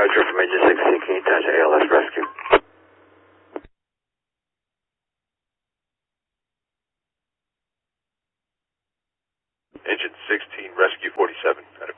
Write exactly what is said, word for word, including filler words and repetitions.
Roger, from Engine sixteen, can you touch A L S rescue? Engine sixteen, rescue forty-seven, at a